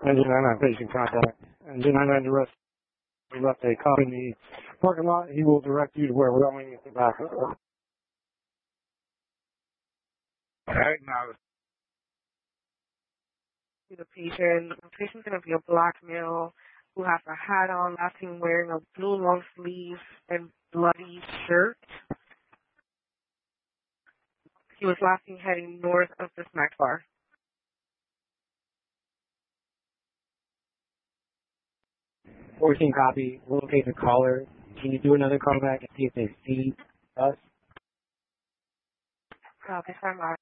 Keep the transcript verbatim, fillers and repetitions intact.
Engine ninety-nine station contact. Engine ninety-nine direct left a cop in the parking lot. He will direct you to where we're going at the back. Alright, now. The patient. The patient's going to be a black male who has a hat on, last seen wearing a blue long sleeve and bloody shirt. He was last seen heading north of the snack bar. fourteen copy. We'll locate the caller. Can you do another call back and see if they see us? Okay, stand by.